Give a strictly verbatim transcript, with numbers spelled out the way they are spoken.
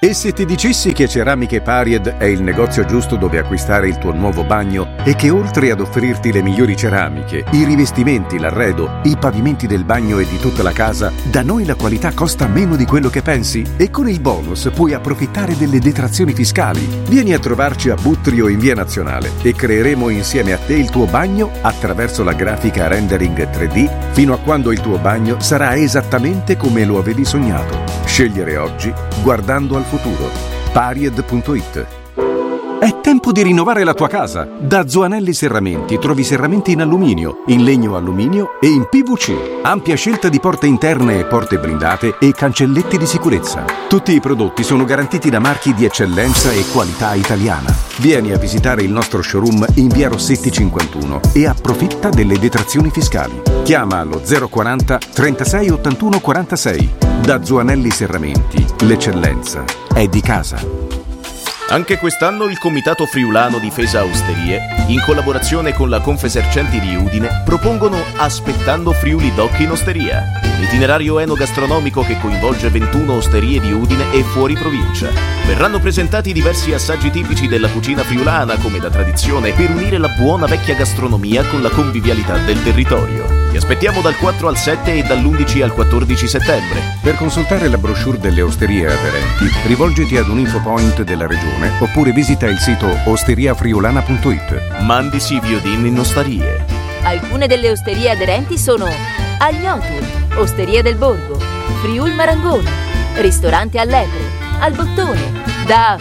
E se ti dicessi che Ceramiche Pariad è il negozio giusto dove acquistare il tuo nuovo bagno e che oltre ad offrirti le migliori ceramiche, i rivestimenti, l'arredo, i pavimenti del bagno e di tutta la casa, da noi la qualità costa meno di quello che pensi? E con il bonus puoi approfittare delle detrazioni fiscali. Vieni a trovarci a Buttrio in Via Nazionale e creeremo insieme a te il tuo bagno attraverso la grafica rendering tre D fino a quando il tuo bagno sarà esattamente come lo avevi sognato. Scegliere oggi guardando al futuro. Pariad punto it. È tempo di rinnovare la tua casa. Da Zoanelli Serramenti trovi serramenti in alluminio, in legno alluminio e in P V C. Ampia scelta di porte interne e porte blindate e cancelletti di sicurezza. Tutti i prodotti sono garantiti da marchi di eccellenza e qualità italiana. Vieni a visitare il nostro showroom in via Rossetti cinquantuno e approfitta delle detrazioni fiscali. Chiama allo zero quaranta trentasei ottantuno quarantasei. Da Zoanelli Serramenti, l'eccellenza è di casa. Anche quest'anno il Comitato Friulano Difesa Osterie, in collaborazione con la Confesercenti di Udine, propongono Aspettando Friuli Doc in Osteria, itinerario enogastronomico che coinvolge ventuno osterie di Udine e fuori provincia. Verranno presentati diversi assaggi tipici della cucina friulana, come da tradizione, per unire la buona vecchia gastronomia con la convivialità del territorio. Ti aspettiamo dal quattro al sette e dall'undici al quattordici settembre. Per consultare la brochure delle osterie aderenti, rivolgiti ad un infopoint della regione oppure visita il sito osteriafriulana punto it. Mandi Siviodin in osterie. Alcune delle osterie aderenti sono Agnotul, Osteria del Borgo, Friul Marangoni, Ristorante Allegro, Al Bottone, da